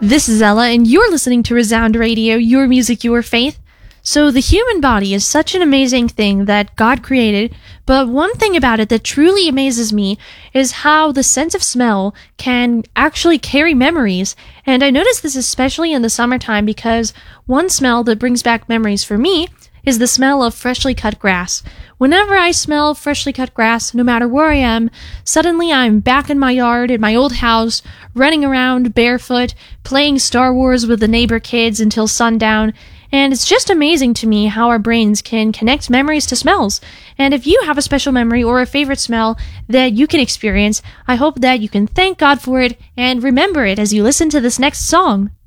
This is Ella, and you're listening to Resound Radio, your music, your faith. So the human body is such an amazing thing that God created, but one thing about it that truly amazes me is how the sense of smell can actually carry memories. And I notice this especially in the summertime because one smell that brings back memories for me is the smell of freshly cut grass. Whenever I smell freshly cut grass, no matter where I am, suddenly I'm back in my yard, in my old house, running around barefoot, playing Star Wars with the neighbor kids until sundown, and it's just amazing to me how our brains can connect memories to smells. And if you have a special memory or a favorite smell that you can experience, I hope that you can thank God for it and remember it as you listen to this next song.